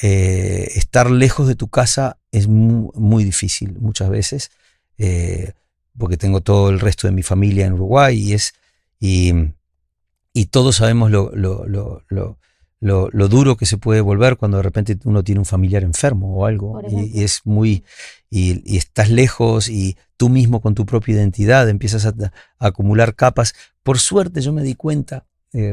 estar lejos de tu casa es muy difícil muchas veces, porque tengo todo el resto de mi familia en Uruguay y todos sabemos lo duro que se puede volver cuando de repente uno tiene un familiar enfermo o algo, y es muy, y estás lejos y tú mismo con tu propia identidad empiezas a acumular capas. Por suerte yo me di cuenta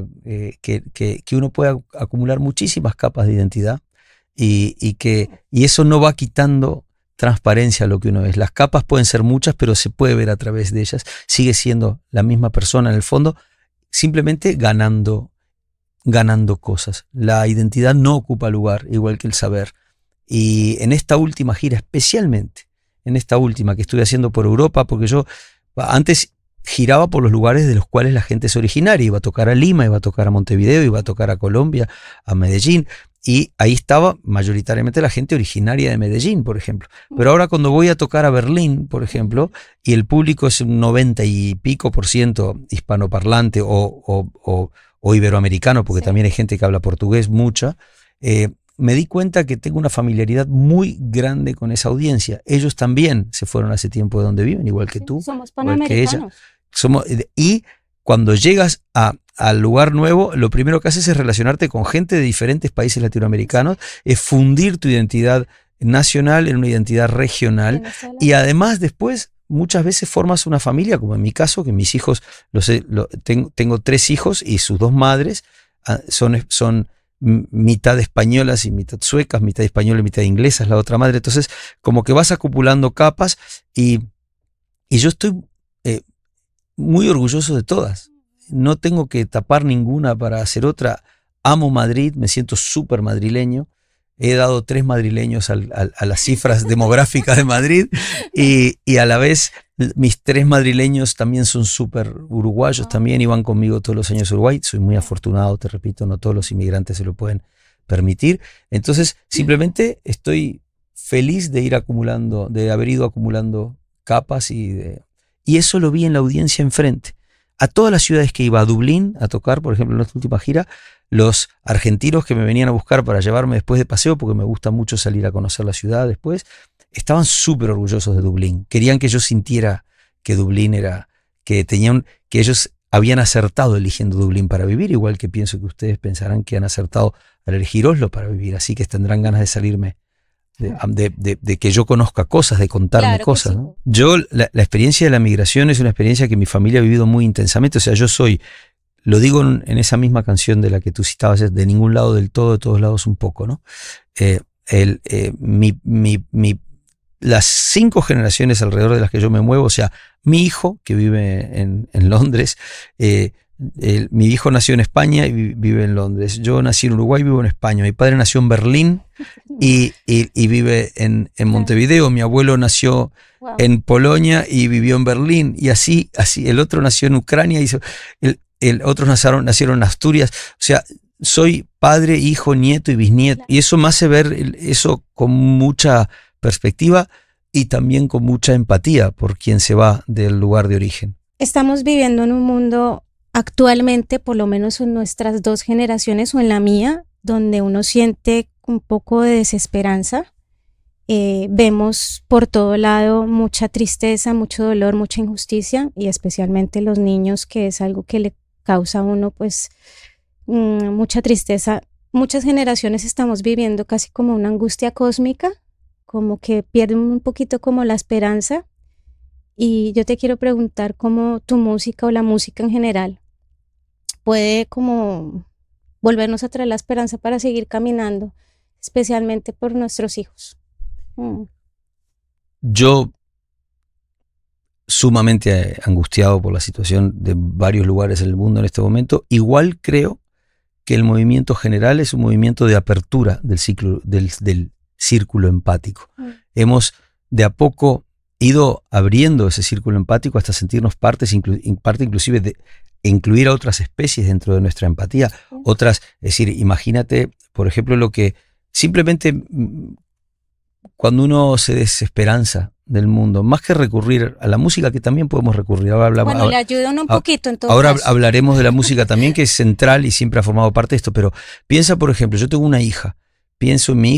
que uno puede acumular muchísimas capas de identidad y eso no va quitando transparencia a lo que uno es. Las capas pueden ser muchas, pero se puede ver a través de ellas. Sigue siendo la misma persona en el fondo, simplemente ganando cosas. La identidad no ocupa lugar, igual que el saber. Y en esta última gira, especialmente en esta última que estuve haciendo por Europa, porque yo antes giraba por los lugares de los cuales la gente es originaria, iba a tocar a Lima, iba a tocar a Montevideo, iba a tocar a Colombia, a Medellín, y ahí estaba mayoritariamente la gente originaria de Medellín, por ejemplo. Pero ahora cuando voy a tocar a Berlín, por ejemplo, y el público es un 90 y pico % hispanoparlante o iberoamericano, porque también hay gente que habla portugués, mucha, me di cuenta que tengo una familiaridad muy grande con esa audiencia. Ellos también se fueron hace tiempo de donde viven, igual que tú, somos igual que ella. panamericanos. Y cuando llegas al lugar nuevo, lo primero que haces es relacionarte con gente de diferentes países latinoamericanos, es fundir tu identidad nacional en una identidad regional, y además después muchas veces formas una familia, como en mi caso, que mis hijos, tengo 3 hijos y sus 2 madres son mitad españolas y mitad suecas, mitad española y mitad inglesas la otra madre. Entonces como que vas acumulando capas y yo estoy muy orgulloso de todas. No tengo que tapar ninguna para hacer otra. Amo Madrid, me siento súper madrileño. He dado 3 madrileños a las cifras demográficas de Madrid y a la vez mis 3 madrileños también son súper uruguayos, también iban conmigo todos los años a Uruguay. Soy muy afortunado, te repito, no todos los inmigrantes se lo pueden permitir. Entonces simplemente estoy feliz de haber ido acumulando capas y eso lo vi en la audiencia enfrente. A todas las ciudades que iba, a Dublín a tocar, por ejemplo, en nuestra última gira, los argentinos que me venían a buscar para llevarme después de paseo, porque me gusta mucho salir a conocer la ciudad después, estaban súper orgullosos de Dublín. Querían que yo sintiera que Dublín que ellos habían acertado eligiendo Dublín para vivir, igual que pienso que ustedes pensarán que han acertado al elegir Oslo para vivir, así que tendrán ganas de salirme, de que yo conozca cosas, de contarme cosas, ¿no? Yo, la experiencia de la migración es una experiencia que mi familia ha vivido muy intensamente. O sea, yo lo digo en esa misma canción de la que tú citabas, es de ningún lado del todo, de todos lados un poco, ¿no? Las 5 generaciones alrededor de las que yo me muevo, o sea, mi hijo que vive en Londres, mi hijo nació en España y vive en Londres. Yo nací en Uruguay y vivo en España. Mi padre nació en Berlín y vive en Montevideo. Mi abuelo nació en Polonia y vivió en Berlín. Y así. El otro nació en Ucrania y otros nacieron en Asturias. O sea, soy padre, hijo, nieto y bisnieto. Y eso me hace ver eso con mucha perspectiva y también con mucha empatía por quien se va del lugar de origen. Estamos viviendo en un mundo actualmente, por lo menos en nuestras 2 generaciones o en la mía, donde uno siente un poco de desesperanza. Vemos por todo lado mucha tristeza, mucho dolor, mucha injusticia, y especialmente los niños, que es algo que le causa a uno pues mucha tristeza. Muchas generaciones estamos viviendo casi como una angustia cósmica, como que pierden un poquito como la esperanza. Y yo te quiero preguntar cómo tu música o la música en general puede como volvernos a traer la esperanza para seguir caminando, especialmente por nuestros hijos. Yo, sumamente angustiado por la situación de varios lugares en el mundo en este momento, igual creo que el movimiento general es un movimiento de apertura del círculo empático. Hemos de a poco ido abriendo ese círculo empático hasta sentirnos parte inclusive de incluir a otras especies dentro de nuestra empatía. Otras, es decir, imagínate, por ejemplo, lo que simplemente cuando uno se desesperanza del mundo, más que recurrir a la música, que también podemos recurrir. Le ayuda un poquito en todo ahora caso. Hablaremos de la música también, que es central y siempre ha formado parte de esto, pero piensa, por ejemplo, yo tengo una hija, pienso en mi hija.